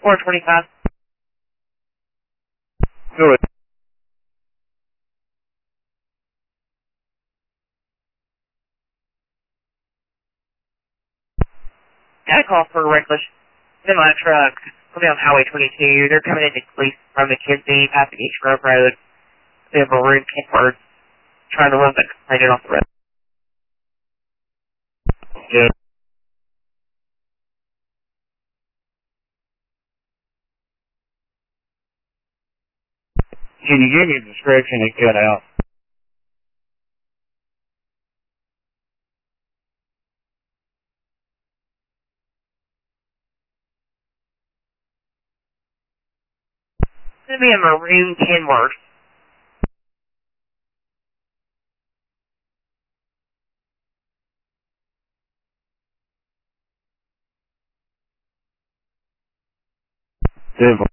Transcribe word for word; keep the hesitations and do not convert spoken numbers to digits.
four twenty-five. Do it. Got a call for a reckless semi truck coming on Highway twenty-two. They're coming into police from McKenzie, passing East Grove Road. They have a room Kenford trying to run the complainant off the road. Yeah. Can you give me a description and cut out? It's going to be a maroon Kenworth. Civil.